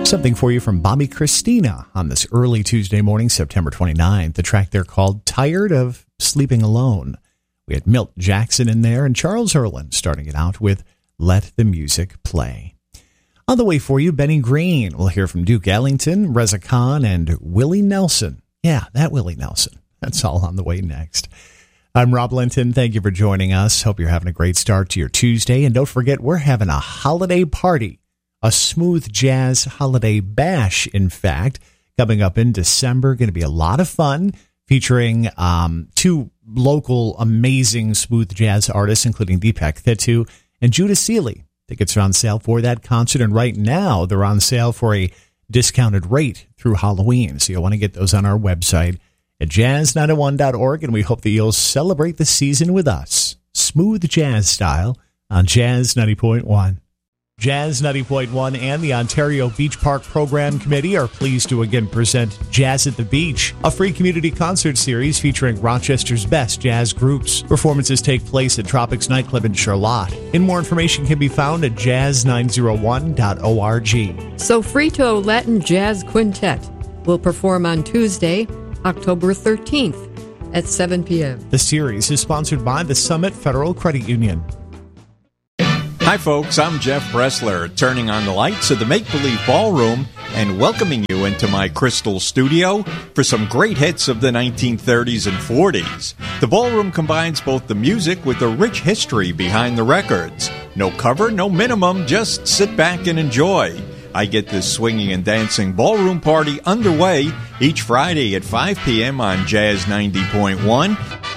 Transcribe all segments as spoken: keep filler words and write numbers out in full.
Something for you from Bobby Christina on this early Tuesday morning, September twenty-ninth. The track there called Tired of Sleeping Alone. We had Milt Jackson in there and Charles Earland starting it out with Let the Music Play. On the way for you, Benny Green. We'll hear from Duke Ellington, Reza Khan, and Willie Nelson. Yeah, that Willie Nelson. That's all on the way next. I'm Rob Linton. Thank you for joining us. Hope you're having a great start to your Tuesday. And don't forget, we're having a holiday party. A smooth jazz holiday bash, in fact, coming up in December. Going to be a lot of fun, featuring um, two local amazing smooth jazz artists, including Deepak Thettu and Judah Seeley. Tickets are on sale for that concert, and right now they're on sale for a discounted rate through Halloween. So you'll want to get those on our website at jazz nine oh one dot org, and we hope that you'll celebrate the season with us. Smooth jazz style on Jazz ninety point one. Jazz ninety point one and the Ontario Beach Park Program Committee are pleased to again present Jazz at the Beach, a free community concert series featuring Rochester's best jazz groups. Performances take place at Tropics Nightclub in Charlotte. And more information can be found at jazz nine oh one dot org. Sofrito Latin Jazz Quintet will perform on Tuesday, October thirteenth at seven p.m. The series is sponsored by the Summit Federal Credit Union. Hi folks, I'm Jeff Bressler, turning on the lights of the Make Believe Ballroom and welcoming you into my crystal studio for some great hits of the nineteen thirties and forties. The ballroom combines both the music with the rich history behind the records. No cover, no minimum, just sit back and enjoy. I get this swinging and dancing ballroom party underway each Friday at five p.m. on Jazz ninety point one.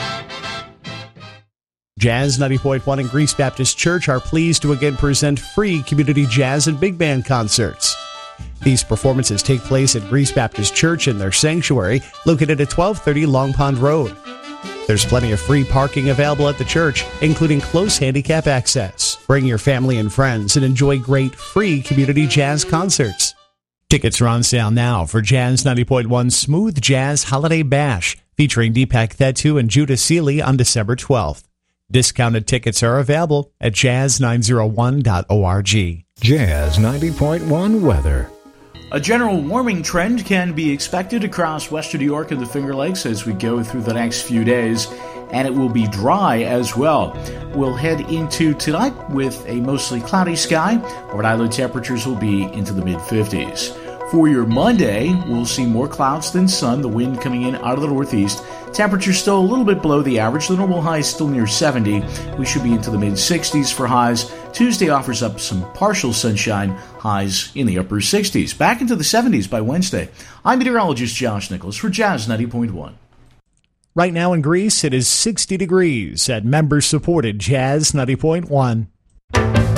Jazz ninety point one and Greece Baptist Church are pleased to again present free community jazz and big band concerts. These performances take place at Greece Baptist Church in their sanctuary, located at twelve thirty Long Pond Road. There's plenty of free parking available at the church, including close handicap access. Bring your family and friends and enjoy great free community jazz concerts. Tickets are on sale now for Jazz ninety point one Smooth Jazz Holiday Bash, featuring Deepak Thettu and Judah Seeley on December twelfth. Discounted tickets are available at jazz nine oh one dot org. Jazz ninety point one weather. A general warming trend can be expected across western New York and the Finger Lakes as we go through the next few days, and it will be dry as well. We'll head into tonight with a mostly cloudy sky. Rhode Island temperatures will be into the mid-fifties. For your Monday, we'll see more clouds than sun, the wind coming in out of the northeast. Temperatures still a little bit below the average. The normal high is still near seventy. We should be into the mid-sixties for highs. Tuesday offers up some partial sunshine, highs in the upper sixties. Back into the seventies by Wednesday. I'm meteorologist Josh Nichols for Jazz ninety point one. Right now in Greece, it is sixty degrees at member-supported Jazz ninety point one.